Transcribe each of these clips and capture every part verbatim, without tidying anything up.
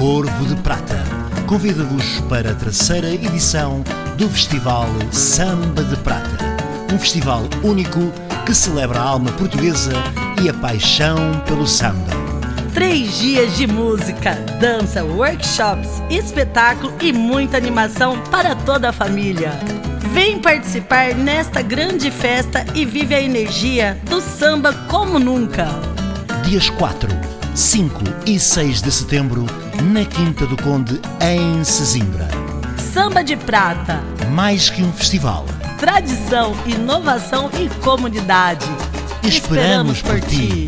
Corvo de Prata convida-vos para a terceira edição do Festival Samba de Prata. Um festival único que celebra a alma portuguesa e a paixão pelo samba. Três dias de música, dança, workshops, espetáculo e muita animação para toda a família. Vem participar nesta grande festa e vive a energia do samba como nunca. Dias quatro, cinco e seis de setembro, na Quinta do Conde, em Sesimbra. Samba de Prata. Mais que um festival. Tradição, inovação e comunidade. Esperamos, Esperamos por ti.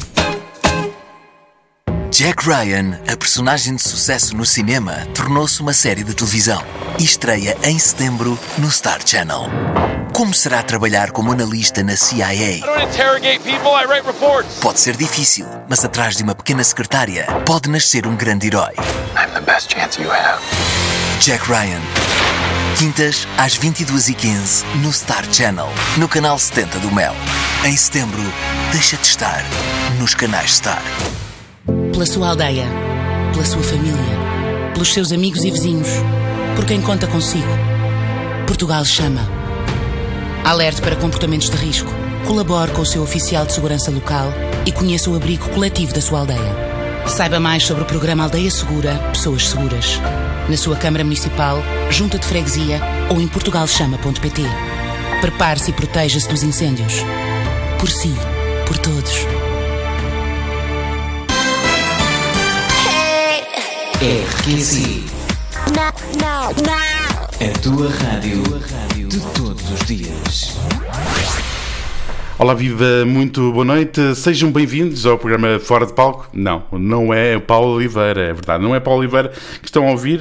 Jack Ryan, a personagem de sucesso no cinema, tornou-se uma série de televisão e estreia em setembro no Star Channel. Como será trabalhar como analista na C I A? I don't interrogate people, I write reports. Pode ser difícil, mas atrás de uma pequena secretária pode nascer um grande herói. I'm the best chance you have. Jack Ryan. Quintas às vinte e duas e quinze no Star Channel, no canal setenta do Mel. Em setembro, deixa-te estar nos canais Star. Pela sua aldeia, pela sua família, pelos seus amigos e vizinhos, por quem conta consigo. Portugal chama. Alerte para comportamentos de risco. Colabore com o seu oficial de segurança local e conheça o abrigo coletivo da sua aldeia. Saiba mais sobre o programa Aldeia Segura, Pessoas Seguras. Na sua Câmara Municipal, Junta de Freguesia ou em portugal chama ponto pt. Prepare-se e proteja-se dos incêndios. Por si, por todos. R Q C. A tua rádio de todos os dias. Olá, viva, muito boa noite. Sejam bem-vindos ao programa Fora de Palco. Não, não é o Paulo Oliveira, é verdade. Não é Paulo Oliveira que estão a ouvir.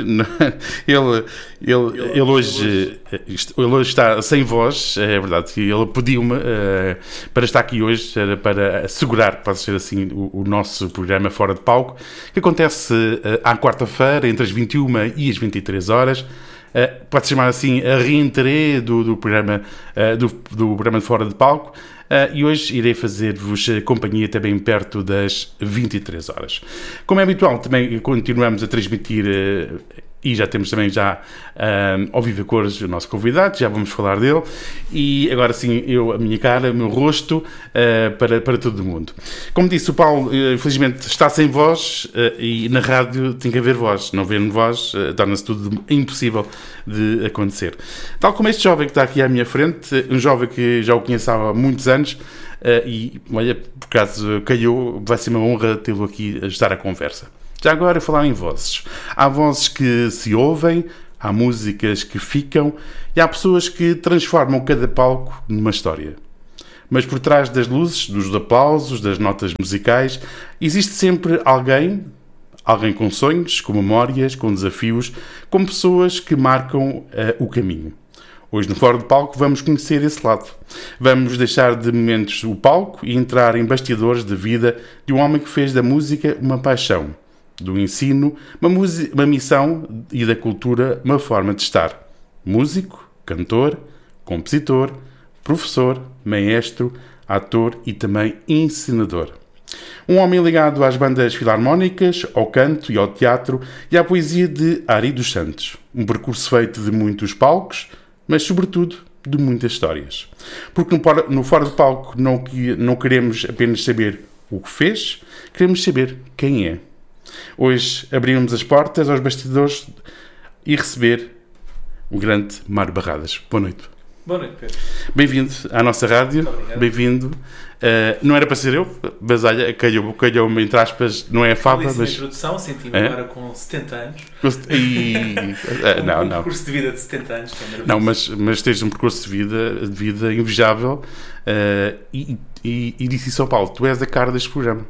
Ele, ele, ele, hoje, ele hoje está sem voz, é verdade. Ele pediu-me uh, para estar aqui hoje, para assegurar, pode ser assim, o, o nosso programa Fora de Palco, que acontece uh, à quarta-feira, entre as vinte e uma e as vinte e três horas. Uh, pode-se chamar assim a reentrée do, do, programa, uh, do, do programa de Fora de Palco. Uh, e hoje irei fazer-vos companhia também perto das vinte e três horas. Como é habitual, também continuamos a transmitir, uh, e já temos também já uh, ao Viva Cores o nosso convidado, já vamos falar dele, e agora sim, eu, a minha cara, o meu rosto, uh, para, para todo mundo. Como disse, o Paulo, uh, infelizmente, está sem voz, uh, e na rádio tem que haver voz. Não havendo voz, uh, torna-se tudo impossível de acontecer. Tal como este jovem que está aqui à minha frente, um jovem que já o conheço há muitos anos, uh, e, olha, por acaso calhou, vai ser uma honra tê-lo aqui a estar à conversa. Já agora, falar em vozes. Há vozes que se ouvem, há músicas que ficam, e há pessoas que transformam cada palco numa história. Mas por trás das luzes, dos aplausos, das notas musicais, existe sempre alguém, alguém com sonhos, com memórias, com desafios, com pessoas que marcam uh, o caminho. Hoje no Fora de Palco vamos conhecer esse lado. Vamos deixar de momentos o palco e entrar em bastidores de vida de um homem que fez da música uma paixão, do ensino uma, música, uma missão e da cultura uma forma de estar. Músico, cantor, compositor, professor, maestro, ator e também encenador. Um homem ligado às bandas filarmónicas, ao canto e ao teatro e à poesia de Ari dos Santos. Um percurso feito de muitos palcos, mas sobretudo de muitas histórias. Porque no, no Fora de Palco não, não queremos apenas saber o que fez, queremos saber quem é. Hoje abrimos as portas aos bastidores e receber o grande Mário Barradas. Boa noite. Boa noite, Pedro. Bem-vindo à nossa rádio. Bem-vindo. Uh, não era para ser eu, mas olha, calhou-me, calhou entre aspas, não é a fava, mas... na introdução, senti-me é? agora com setenta anos. E... uh, não, um não. percurso de vida de setenta anos. Não, mas, mas tens um percurso de vida, de vida invejável. Uh, e, e, e disse isso ao Paulo, tu és a cara deste programa.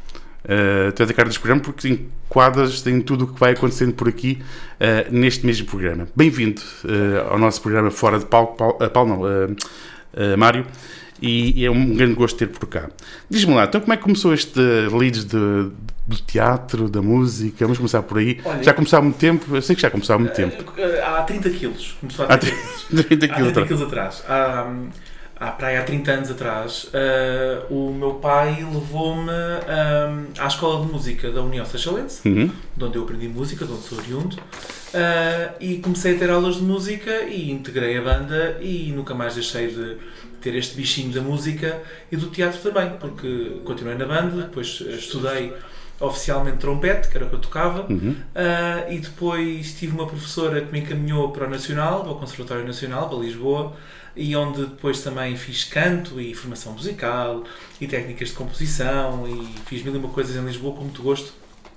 Uh, tu és a cara deste programa porque enquadras em tudo o que vai acontecendo por aqui uh, neste mesmo programa. Bem-vindo uh, ao nosso programa Fora de Palco, Paulo, uh, Paulo não, uh, uh, Mário, e, e é um grande gosto ter por cá. Diz-me lá, então como é que começou este leads de, do teatro, da música? Vamos começar por aí. Olha, já começou há muito tempo? Eu sei que já começou há muito tempo. Há trinta quilos. Começou há trinta quilos. trinta quilos atrás. Há, à praia há trinta anos atrás, uh, o meu pai levou-me um, à Escola de Música da União Seixalense, Uhum. de onde eu aprendi música, de onde sou oriundo, uh, e comecei a ter aulas de música e integrei a banda e nunca mais deixei de ter este bichinho da música e do teatro também, porque continuei na banda, depois estudei oficialmente trompete, que era o que eu tocava, Uhum. uh, e depois tive uma professora que me encaminhou para o Nacional, para o Conservatório Nacional, para Lisboa, e onde depois também fiz canto e formação musical e técnicas de composição e fiz mil e uma coisas em Lisboa com muito gosto.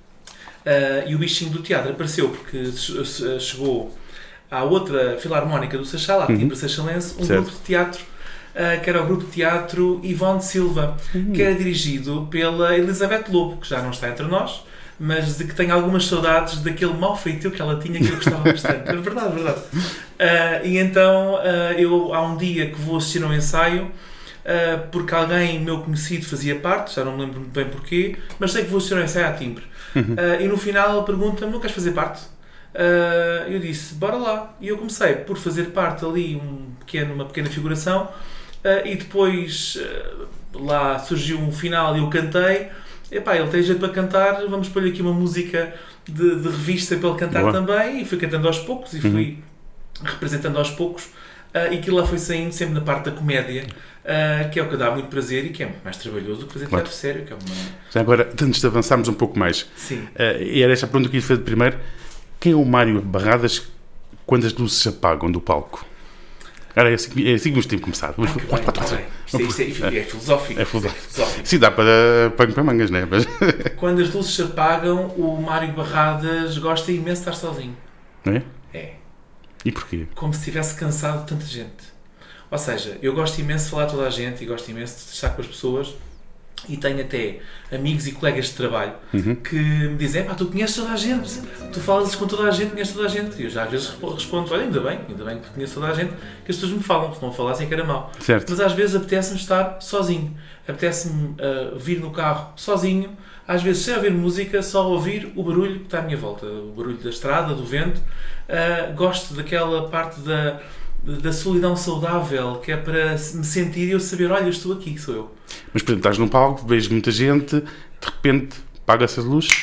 Uh, e o bichinho do teatro apareceu porque chegou à outra filarmónica do Seixal, à Uhum. Timbre Seixalense, um Certo. grupo de teatro Uh, que era o grupo de teatro Ivone de Silva, uhum. que era dirigido pela Elizabeth Lobo, que já não está entre nós, mas de que tenho algumas saudades daquele mau feitio que ela tinha, que eu gostava bastante. É verdade, é verdade. Uh, e então, uh, eu há um dia que vou assistir ao ensaio, uh, porque alguém meu conhecido fazia parte, já não me lembro muito bem porquê, mas sei que vou assistir ao ensaio à Timbre. Uhum. Uh, e no final ela pergunta-me, não queres fazer parte? Uh, eu disse, bora lá. E eu comecei por fazer parte ali, um pequeno, uma pequena figuração. Uh, e depois uh, lá surgiu um final e eu cantei. Epá, ele tem jeito para cantar, vamos pôr-lhe aqui uma música de, de revista para ele cantar. Boa. Também. E fui cantando aos poucos e fui uhum. representando aos poucos. Uh, e aquilo lá foi saindo sempre na parte da comédia, uh, que é o que dá muito prazer e que é mais trabalhoso do que fazer teatro claro. Sério. Que é uma... Já agora, antes de avançarmos um pouco mais, Sim. Uh, e era esta a pergunta que eu queria fazer primeiro: quem é o Mário Barradas quando as luzes se apagam do palco? Era é assim, é assim que nos temos começado. Vamos, ah, bem, vamos, vamos, vamos. Isto, é, isto é, é filosófico. É filosófico. Sim, dá para pano para mangas, não é? Mas... Quando as luzes se apagam, o Mário Barradas gosta imenso de estar sozinho. Não é? É. E porquê? Como se estivesse cansado de tanta gente. Ou seja, eu gosto imenso de falar a toda a gente e gosto imenso de estar com as pessoas. E tenho até amigos e colegas de trabalho uhum. que me dizem, pá, tu conheces toda a gente, tu falas com toda a gente, conheces toda a gente. E eu já às vezes respondo, olha, ainda bem, ainda bem que conheço toda a gente, que as pessoas me falam, se não falassem que era mau. Certo. Mas às vezes apetece-me estar sozinho, apetece-me uh, vir no carro sozinho, às vezes sem ouvir música, só ouvir o barulho que está à minha volta, o barulho da estrada, do vento. Uh, gosto daquela parte da... da solidão saudável, que é para me sentir e eu saber, olha, estou aqui, sou eu. Mas, por exemplo, estás num palco, vês muita gente, de repente apaga-se a luz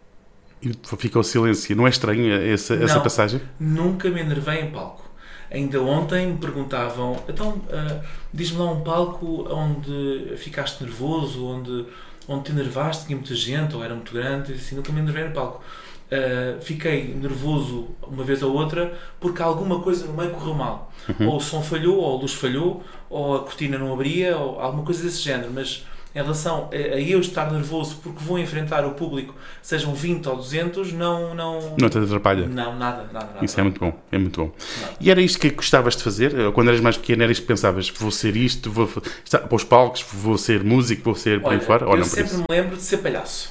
e fica o silêncio. Não é estranho essa, essa Não, passagem? Nunca me enervei em palco. Ainda ontem me perguntavam, então, uh, diz-me lá um palco onde ficaste nervoso, onde, onde te enervaste, tinha muita gente, ou era muito grande, assim, nunca me enervei no palco. Uh, fiquei nervoso uma vez ou outra porque alguma coisa no meio correu mal. Uhum. Ou o som falhou, ou a luz falhou, ou a cortina não abria, ou alguma coisa desse género. Mas em relação a, a eu estar nervoso porque vou enfrentar o público, sejam vinte ou duzentos, não... Não, não te atrapalha? Não, nada, nada, nada. Isso é muito bom, é muito bom. Nada. E era isto que gostavas de fazer? Quando eras mais pequeno, era isto que pensavas? Vou ser isto, vou estar para os palcos, vou ser músico, vou ser por aí fora? Ou eu não sempre me lembro de ser palhaço.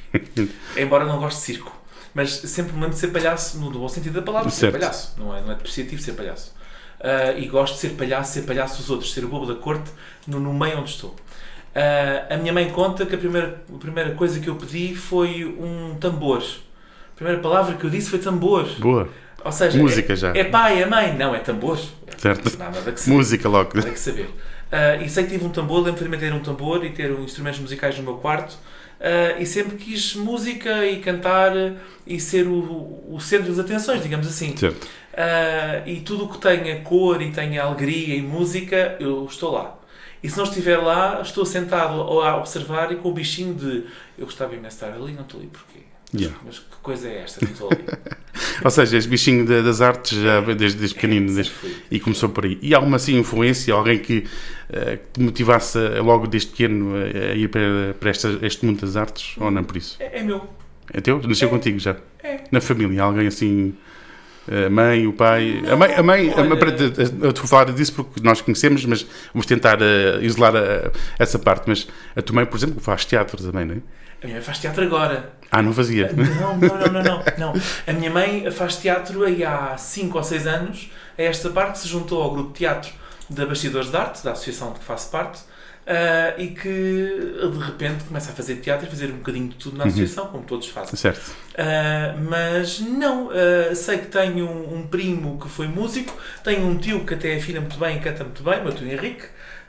Embora não goste de circo. Mas sempre me lembro de ser palhaço, no bom sentido da palavra, ser palhaço. Não é, não é depreciativo ser palhaço. Uh, e gosto de ser palhaço, ser palhaço dos outros, ser o bobo da corte no, no meio onde estou. Uh, a minha mãe conta que a primeira, a primeira coisa que eu pedi foi um tambor. A primeira palavra que eu disse foi tambor. Boa. Ou seja, música é, já. É pai, é mãe. Não, é tambor. Certo. Nada, nada que saber. Música logo. Nada que saber. Uh, e sei que tive um tambor, lembro-me de ter um tambor e ter instrumentos musicais no meu quarto. Uh, e sempre quis música e cantar e ser o, o centro das atenções, digamos assim. Certo. Uh, e tudo o que tenha cor e tenha alegria e música, eu estou lá. E se não estiver lá, estou sentado a observar e com o bichinho de eu gostava imenso de estar ali, não estou ali porquê? Yeah. Mas que coisa é esta? Não estou ali. Ou seja, és bichinho de, das artes já desde, desde pequenino é, desde, e começou por aí. E há alguma assim, influência, alguém que uh, te motivasse logo desde pequeno a, a ir para, para esta, este mundo das artes, ou não por isso? É, é meu. É teu? Nasceu é. contigo já? É. Na família, alguém assim... A mãe, o pai... Não, a mãe, a mãe olha... eu estou a falar disso porque nós conhecemos, mas vamos tentar uh, isolar a, essa parte. Mas a tua mãe, por exemplo, faz teatro também, não é? A minha mãe faz teatro agora. Ah, não fazia? Não, não, não, não, não, não. A minha mãe faz teatro aí há cinco ou seis anos. É esta parte que se juntou ao grupo de teatro da Bastidores de Arte, da associação de que faço parte, uh, e que de repente começa a fazer teatro e fazer um bocadinho de tudo na associação, uhum. como todos fazem. Certo. Uh, mas não, uh, sei que tenho um, um primo que foi músico, tenho um tio que até afina muito bem e canta muito bem, o meu tio Henrique.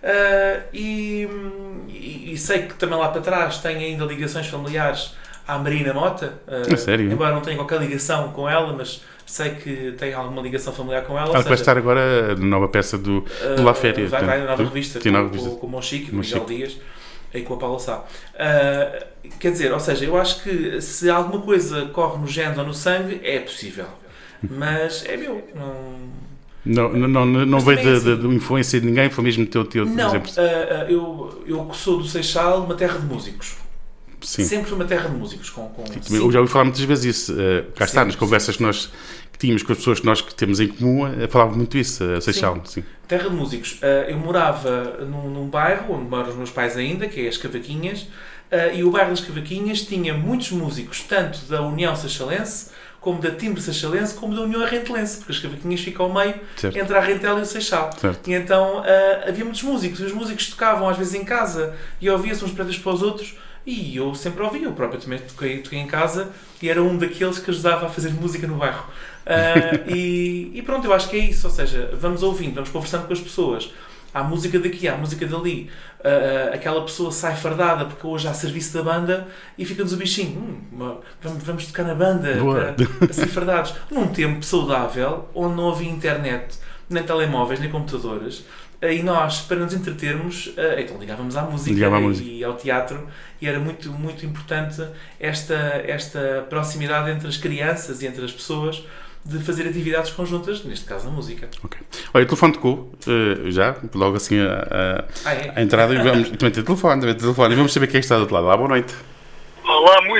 Uh, e, e, e sei que também lá para trás tem ainda ligações familiares à Marina Mota. Uh, é sério? Embora não tenha qualquer ligação com ela, mas sei que tem alguma ligação familiar com ela. Ela vai estar agora na nova peça do, do La Féria. Vai, vai na nova revista, com, nova com, revista. com o Monchique, com o Miguel Dias e com a Paula Sá. Uh, quer dizer, ou seja, eu acho que se alguma coisa corre no genes ou no sangue, é possível. Mas é meu. Não, não, não, não, não veio de, assim, de, de influência de ninguém, foi mesmo teu teu não, exemplo? Não, uh, eu, eu sou do Seixal, uma terra de músicos. Sim. Sempre foi uma terra de músicos. Com, com sim, eu já ouvi falar muitas vezes isso. Uh, cá está, nas conversas que nós que tínhamos com as pessoas que nós que temos em comum, uh, falavam muito isso, uh, Seixal. Sim. Sim. Terra de músicos. Uh, eu morava num, num bairro onde moram os meus pais ainda, que é as Cavaquinhas, uh, e o bairro das Cavaquinhas tinha muitos músicos, tanto da União Seixalense, como da Timbre Seixalense, como da União Arrentelense, porque as Cavaquinhas ficam ao meio, certo, entre a Arrentela e o Seixal. Certo. E então uh, havia muitos músicos, e os músicos tocavam às vezes em casa, e ouvia-se uns para para os outros, e eu sempre ouvia, eu próprio também toquei, toquei em casa, e era um daqueles que ajudava a fazer música no bairro. Uh, e, e pronto, eu acho que é isso, ou seja, vamos ouvindo, vamos conversando com as pessoas. Há música daqui, há música dali. Uh, aquela pessoa sai fardada porque hoje há serviço da banda e fica-nos o bichinho. Hum, vamos, vamos tocar na banda para, para ser fardados. Num tempo saudável, onde não havia internet, nem telemóveis, nem computadores, uh, e nós, para nos entretermos, uh, então ligávamos à música, Ligava à e, música e ao teatro, e era muito, muito importante esta, esta proximidade entre as crianças e entre as pessoas, de fazer atividades conjuntas, neste caso a música. Ok. Olha, o telefone tocou, uh, já, logo assim a, a, ah, é? a entrada, e vamos, também tem telefone, também tem telefone, e vamos saber quem é que está do outro lado. Olá, boa noite. Olá, muito.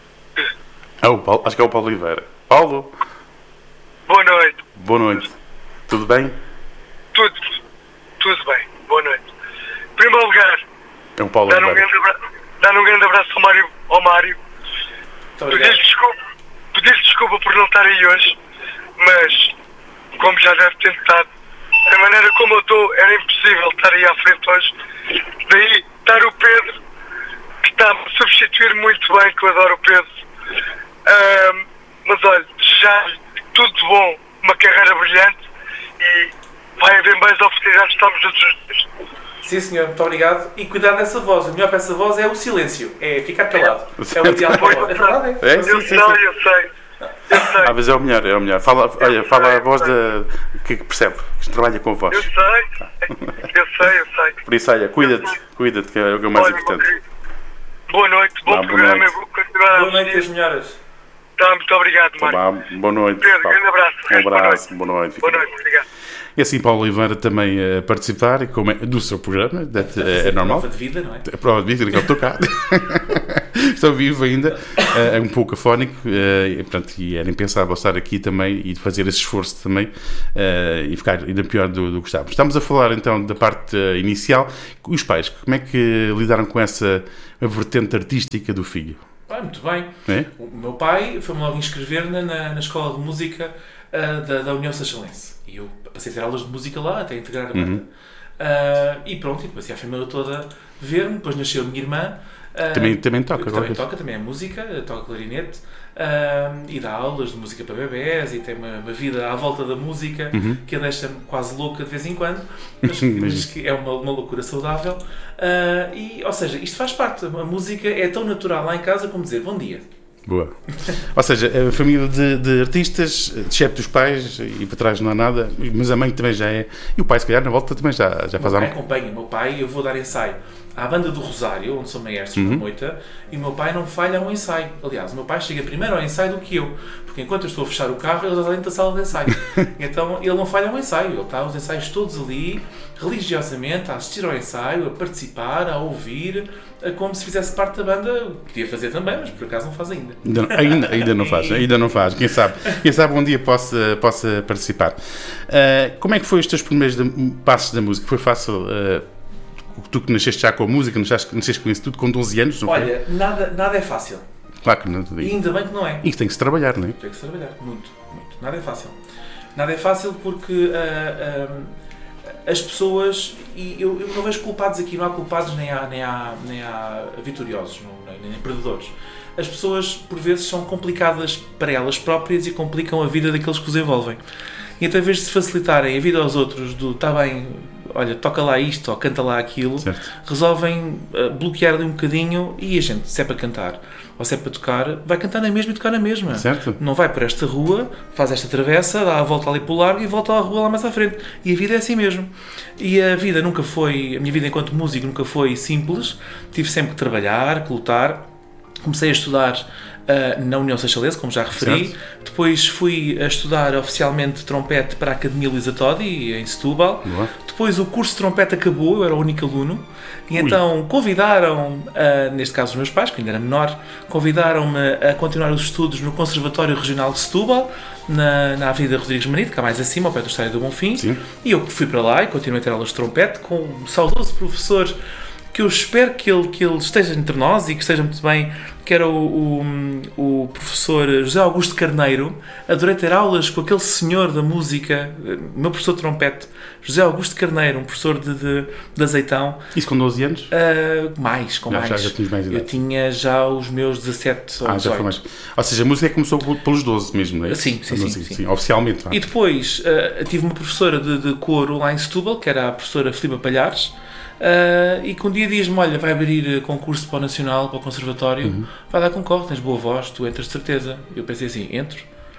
É o Paulo, acho que é o Paulo Oliveira. Paulo. Boa noite. Boa noite. Tudo bem? Tudo, tudo bem. Boa noite. Em primeiro lugar, é o Paulo dar um, Oliveira. grande abra... dar um grande abraço ao Mário. Ao Mário. Pedir-lhe desculpa, pedir desculpa por não estar aí hoje, mas, como já deve ter notado, a maneira como eu estou, era impossível estar aí à frente hoje. Daí, estar o Pedro, que está-me a substituir muito bem, que eu adoro o Pedro. Um, mas olha, já tudo de bom, uma carreira brilhante, e vai haver mais oportunidades de estarmos juntos os dois. Sim, senhor, muito obrigado. E cuidado dessa voz. O melhor para essa voz é o silêncio, é ficar calado. É o ideal para a voz. É verdade, é? É, sim, eu sim, sei, sim. eu sei. Eu sei. Ah, mas é o melhor, é o melhor. Fala, olha, fala a voz de, que percebe, que trabalha com a voz. Eu sei, eu sei, eu sei. Por isso, olha, cuida-te, cuida-te, que é o mais olha, importante. Boa noite, bom ah, programa. Boa noite, continuar boa noite as melhoras. Tá, muito obrigado, Mário. Tá, boa noite. Pedro, Paulo. grande abraço. Um abraço, boa noite. Boa noite, obrigado. E assim Paulo Oliveira também a participar como é, do seu programa, deve, é, é normal. Prova de vida, não é? É prova de vida, que eu estou cá. Estou vivo ainda, é um pouco afónico, e, portanto, e era impensável estar aqui também e fazer esse esforço também e ficar ainda pior do, do que estávamos. Estamos a falar então da parte inicial. Os pais, como é que lidaram com essa vertente artística do filho? Ah, muito bem. É? O meu pai foi-me logo inscrever na, na, na escola de música uh, da, da União Seixalense. E eu passei a ter aulas de música lá, até integrar a banda. Uhum. Uh, e pronto, e depois a família toda ver-me. Depois nasceu a minha irmã. Uh, também, também toca, Também vez. toca, também é música, toca clarinete. Uh, e dá aulas de música para bebés e tem uma, uma vida à volta da música, uhum, que a deixa quase louca de vez em quando, mas, mas que é uma, uma loucura saudável. Uh, e, ou seja, isto faz parte. A música é tão natural lá em casa como dizer bom dia. Boa. Ou seja, a família de, de artistas, excepto os pais, e para trás não há nada, mas a mãe também já é. E o pai, se calhar, na volta também já, já faz algo. O meu pai acompanha. O meu pai, eu vou dar ensaio à banda do Rosário, onde sou maestro, uhum, na moita, e o meu pai não falha a um ensaio. Aliás, o meu pai chega primeiro ao ensaio do que eu, porque enquanto eu estou a fechar o carro, ele está dentro da sala de ensaio. Então ele não falha a um ensaio, ele está os ensaios todos ali, religiosamente, a assistir ao ensaio, a participar, a ouvir, como se fizesse parte da banda. Podia fazer também, mas por acaso não faz ainda. Ainda, ainda, ainda não faz, ainda não faz. Quem sabe, quem sabe um dia possa, possa participar. Uh, como é que foi os teus primeiros de, passos da música? Foi fácil? Uh, Tu que nasceste já com a música, nasceste, nasceste com isso tudo, com doze anos, não foi? Olha, nada, nada é fácil. Claro que não. E ainda bem que não é. E que tem que se trabalhar, não é? Tem que se trabalhar, muito, muito. Nada é fácil. Nada é fácil porque uh, uh, as pessoas, e eu, eu não vejo culpados aqui, não há culpados nem há, nem há, nem há vitoriosos, não, nem, nem perdedores. As pessoas, por vezes, são complicadas para elas próprias e complicam a vida daqueles que os envolvem. E então, em vez de se facilitarem a vida aos outros, do está bem, olha, toca lá isto ou canta lá aquilo, certo. resolvem uh, bloquear ali um bocadinho e a gente, se é para cantar ou se é para tocar, vai cantar na mesma e tocar na mesma. Certo. Não vai para esta rua, faz esta travessa, dá a volta ali para o largo e volta à rua lá mais à frente. E a vida é assim mesmo. E a vida nunca foi, a minha vida enquanto músico nunca foi simples, tive sempre que trabalhar, que lutar. Comecei a estudar uh, na União Seixalense, como já referi. Certo. Depois fui a estudar oficialmente trompete para a Academia Luísa Todi, em Setúbal. Boa. Depois o curso de trompete acabou, eu era o único aluno. E Ui. então convidaram, uh, neste caso os meus pais, que ainda era menor, convidaram-me a continuar os estudos no Conservatório Regional de Setúbal, na, na Avenida Rodrigues Manito, cá mais acima, ao pé do Estádio do Bonfim. Sim. E eu fui para lá e continuei a ter aulas de trompete com um saudoso professor que eu espero que ele, que ele esteja entre nós e que esteja muito bem, que era o, o, o professor José Augusto Carneiro. Adorei ter aulas com aquele senhor da música, meu professor de trompete, José Augusto Carneiro, um professor de, de, de Azeitão. Isso com doze anos? Uh, mais, com já, mais. Já, já tinhas mais idade. Eu tinha já os meus dezassete ou ah, dezoito. Já foi mais. Ou seja, a música começou pelos doze mesmo, não é? Sim, sim, sim, sim, sim. Oficialmente. E depois uh, tive uma professora de, de coro lá em Setúbal, que era a professora Filipa Palhares. Uh, e que um dia diz-me, olha, vai abrir concurso para o Nacional, para o Conservatório, uhum. vai dar concorre, tens boa voz, tu entras de certeza. Eu pensei assim, entro,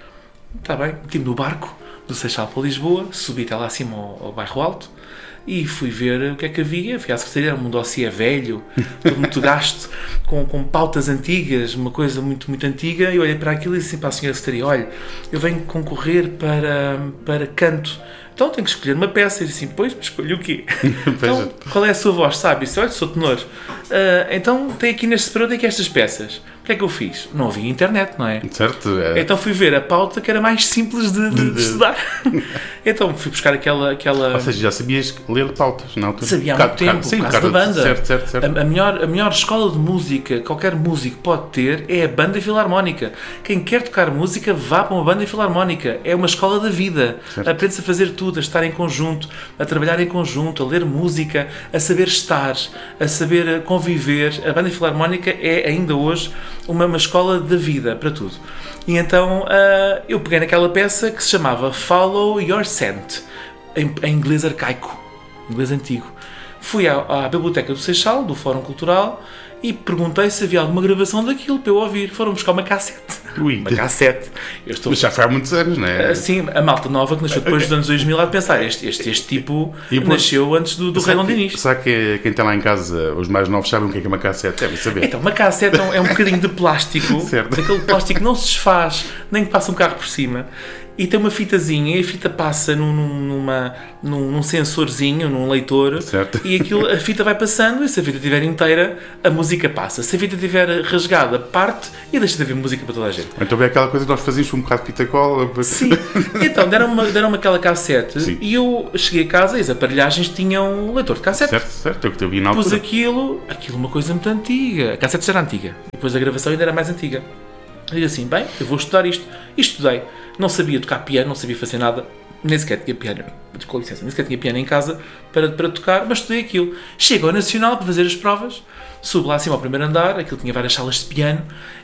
está bem, meti-me no barco do Seixal para Lisboa, subi até lá acima ao, ao bairro Alto e fui ver o que é que havia. Fui à secretaria, era um dossiê velho, todo muito gasto, com, com pautas antigas, uma coisa muito, muito antiga, e olhei para aquilo e disse assim para a senhora secretaria, olha, eu venho concorrer para, para canto. Então tenho que escolher uma peça. E disse assim, pois, escolhi o quê? Então, qual é a sua voz? Sabe? E disse, olha, sou tenor. Uh, então tem aqui neste separador, tem aqui estas peças. O que é que eu fiz? Não havia internet, não é? Certo. É. Então fui ver a pauta que era mais simples de, de, de estudar. Então fui buscar aquela, aquela... Ou seja, já sabias ler pautas, não? Sabia há muito tempo, sim, por causa da banda. Certo, certo, certo. A, a, melhor, a melhor escola de música que qualquer músico pode ter é a banda filarmónica. Quem quer tocar música, vá para uma banda filarmónica. É uma escola da vida. Aprende-se a fazer tudo, a estar em conjunto, a trabalhar em conjunto, a ler música, a saber estar, a saber conviver. A banda filarmónica é ainda hoje uma, uma escola da vida para tudo. E então uh, eu peguei naquela peça que se chamava Follow Your Scent, em, em inglês arcaico, inglês antigo. Fui à, à biblioteca do Seixal, do Fórum Cultural, e perguntei se havia alguma gravação daquilo para eu ouvir. Foram buscar uma cassete. Ui. Uma cassete. Eu estou... Mas já foi há muitos anos, não é? Sim, a malta nova que nasceu depois dos anos dois mil há de pensar, este, este, este tipo e, nasceu antes do, do Rei Diniz. Será que quem está lá em casa, os mais novos, sabem o que é, que é uma cassete? Devem saber. Então, uma cassete é um bocadinho de plástico, aquele plástico que não se desfaz, nem que passa um carro por cima. E tem uma fitazinha, e a fita passa num, numa, num, num sensorzinho, num leitor, certo. E aquilo, a fita vai passando, e se a fita estiver inteira, a música passa. Se a fita estiver rasgada, parte e deixa de haver música para toda a gente. Então é aquela coisa que nós fazíamos um bocado de pitacola. Sim. Então deram-me deram aquela cassete. Sim. E eu cheguei a casa e as aparelhagens tinham um leitor de cassete. Certo, certo. É o que eu vi na altura. Pus aquilo, aquilo uma coisa muito antiga. A cassete já era antiga. E depois a gravação ainda era mais antiga. Eu digo assim, bem, eu vou estudar isto. E estudei. Não sabia tocar piano, não sabia fazer nada, nem sequer tinha piano, com licença, nem sequer tinha piano em casa para, para tocar, mas estudei aquilo. Chego ao Nacional para fazer as provas, subo lá acima ao primeiro andar, aquilo tinha várias salas de piano,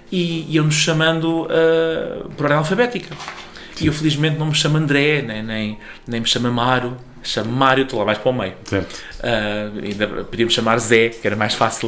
e iam-nos chamando uh, por ordem alfabética. Sim. E eu felizmente não me chamo André, nem, nem, nem me chamo Amaro, chamo Mário, estou lá mais para o meio. Uh, ainda podíamos chamar Zé, que era mais fácil.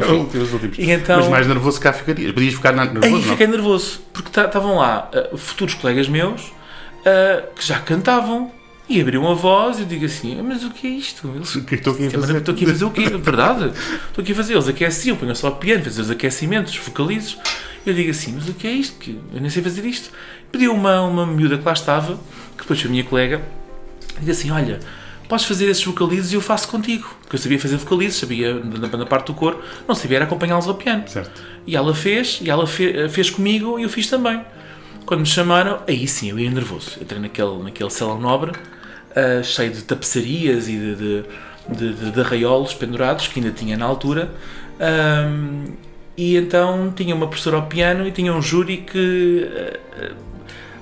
E então, mas mais nervoso cá ficarias, podias ficar nervoso? Aí fiquei não? nervoso, porque estavam lá uh, futuros colegas meus uh, que já cantavam e abriam a voz e eu digo assim, mas o que é isto? Eles, o que estou aqui a fazer? Estou aqui a fazer o quê? Verdade? Estou aqui a fazer, eles aqueciam, punham só o piano, faziam os aquecimentos, os vocalizos. Eu digo assim, mas o que é isto? Que eu nem sei fazer isto. Pedi uma, uma miúda que lá estava, que depois foi a minha colega, e disse assim, olha, podes fazer esses vocalizos e eu faço contigo. Porque eu sabia fazer vocalizos, sabia na, na parte do coro, não sabia era acompanhá-los ao piano. Certo. E ela fez, e ela fe, fez comigo e eu fiz também. Quando me chamaram, aí sim, eu ia nervoso. Eu entrei naquele, naquele salão nobre, uh, cheio de tapeçarias e de, de, de, de, de arraiolos pendurados, que ainda tinha na altura. Um, e então tinha uma professora ao piano e tinha um júri que... Uh,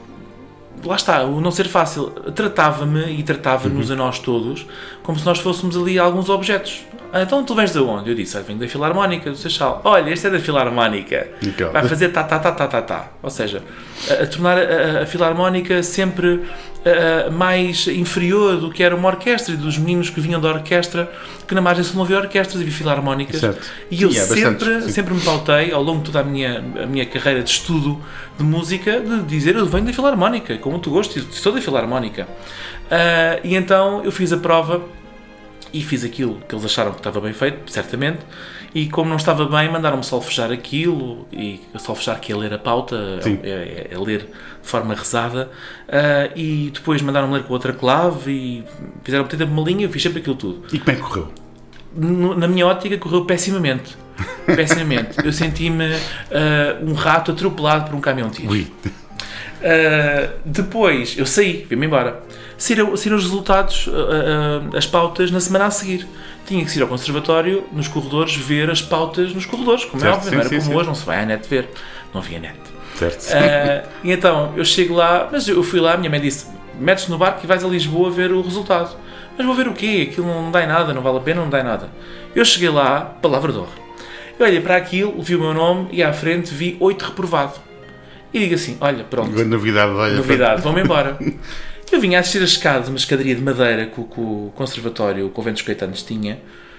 lá está, o não ser fácil tratava-me e tratava-nos uhum. a nós todos como se nós fôssemos ali alguns objetos. Ah, então tu vens de onde? Eu disse, ah, venho da Filarmónica do Seixal. Olha, este é da Filarmónica. Vai fazer tá, tá, tá, tá, tá, tá. Ou seja, a, a tornar a, a Filarmónica sempre uh, mais inferior do que era uma orquestra, e dos meninos que vinham da orquestra, que na margem sul não havia orquestras, havia filarmónicas. Certo. E eu Sim, é sempre, bastante, sempre me pautei, ao longo de toda a minha, a minha carreira de estudo de música, de dizer: eu venho da filarmónica, com muito gosto, estou da filarmónica. Uh, e então eu fiz a prova e fiz aquilo que eles acharam que estava bem feito, certamente, e como não estava bem, mandaram-me solfejar aquilo, e solfejar, que é ler a pauta, é, é, é ler de forma rezada, uh, e depois mandaram-me ler com outra clave, e fizeram ter uma linha, eu fiz sempre aquilo tudo. E como é que correu? No, na minha ótica, correu pessimamente. Pessimamente. Eu senti-me uh, um rato atropelado por um caminhão-tiro. Uh, depois, eu saí, vim-me embora. Saíram, saíram os resultados, uh, uh, as pautas, na semana a seguir. Tinha que ir ao conservatório, nos corredores, ver as pautas nos corredores, como certo, é óbvio, sim, não era sim, como sim. hoje, não se vai à net ver. Não havia net. Certo. Uh, e então, eu chego lá, mas eu fui lá, a minha mãe disse: metes no barco e vais a Lisboa ver o resultado. Mas vou ver o quê? Aquilo não dá em nada, não vale a pena, não dá em nada. Eu cheguei lá, palavra de honra. Eu olhei para aquilo, vi o meu nome e à frente vi oito reprovado. E digo assim: olha, pronto. Novidade, olha. Novidade, vão-me embora. Eu vinha a descer as escadas, uma escadaria de madeira que o, que o conservatório, o convento dos Caetanos tinha.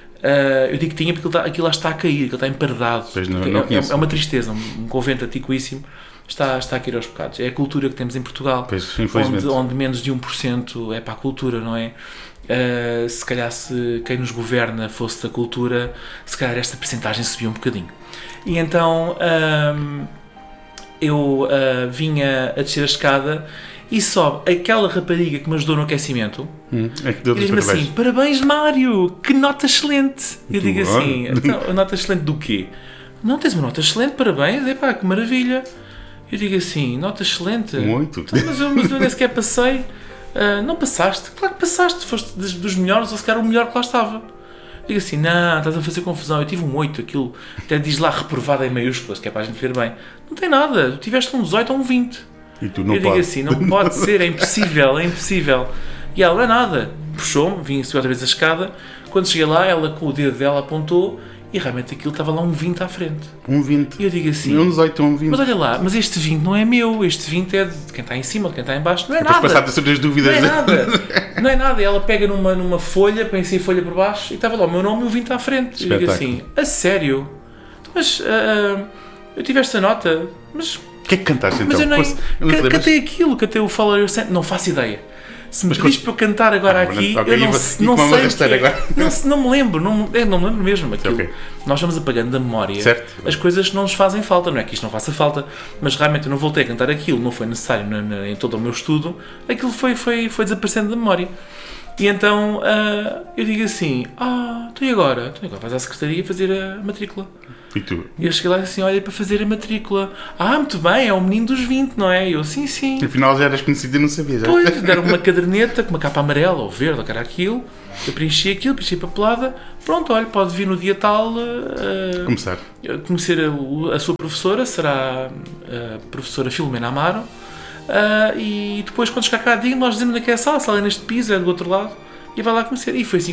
Uh, eu digo que tinha porque aquilo lá está a cair, aquilo está empardado. Pois não, é, não é, é uma tristeza, um, um convento antiquíssimo está, está a cair aos bocados. É a cultura que temos em Portugal, pois, onde, onde menos de um por cento é para a cultura, não é? Uh, se calhar se quem nos governa fosse da cultura, se calhar esta percentagem subia um bocadinho. E então uh, eu uh, vinha a descer a escada e sobe aquela rapariga que me ajudou no aquecimento. Hum, é que deu e diz-me assim: parabéns, Mário, que nota excelente. Eu digo assim: então, nota excelente do quê? Não, tens uma nota excelente, parabéns, epá, que maravilha. Eu digo assim: nota excelente. Muito. Então, mas, eu, mas eu nem sequer passei. Uh, não passaste? Claro que passaste, foste dos, dos melhores, ou se calhar o melhor que lá estava. Digo assim: não, estás a fazer confusão, eu tive um oito, aquilo até diz lá reprovado em maiúsculas, que é para a gente ver bem. Não tem nada, tu tiveste um dezoito ou um vinte. E tu não eu pode. digo assim: não pode ser, é impossível, é impossível. E ela: não é nada, puxou-me, vim subir outra vez a escada. Quando cheguei lá, ela com o dedo dela apontou e realmente aquilo estava lá um vinte à frente. Um vinte. E eu digo assim: um dezoito, um vinte. Mas olha lá, mas este vinte não é meu, este vinte é de quem está em cima, de quem está em baixo, não é nada. Depois passaste as dúvidas. Não é nada, não é nada. E ela pega numa, numa folha, põe assim a folha por baixo e estava lá o meu nome e o vinte à frente. Eu digo assim: a sério? Mas uh, eu tive esta nota, mas... O que é que cantaste então? Mas eu nem, Posso, não cantei aquilo, cantei o Follow Your Scent, não faço ideia. Se me mas pediste para eu cantar agora ah, aqui, okay, eu não, e não sei o que é. Agora? Não, não me lembro, não, é, não me lembro mesmo aquilo. Okay. Nós vamos apagando da memória certo. As coisas que não nos fazem falta, não é que isto não faça falta, mas realmente eu não voltei a cantar aquilo, não foi necessário na, na, em todo o meu estudo, aquilo foi, foi, foi desaparecendo da memória. E então uh, eu digo assim: ah, tu e agora? Tu agora vais à secretaria fazer a matrícula. E tu? E eu cheguei lá assim: olha, para fazer a matrícula. Ah, muito bem, é o menino dos vinte, não é? E eu: sim, sim. No final já eras conhecido e não sabias. Já. Pois, deram uma caderneta com uma capa amarela ou verde, ou que era aquilo. Eu preenchi aquilo, preenchi a papelada. Pronto, olha, pode vir no dia tal uh, começar. Conhecer a, a sua professora, será a professora Filomena Amaro. Uh, e depois, quando chegar cá, digo, nós dizemos naquela sala, a sala é neste piso, é do outro lado, e vai lá conhecer. E foi assim.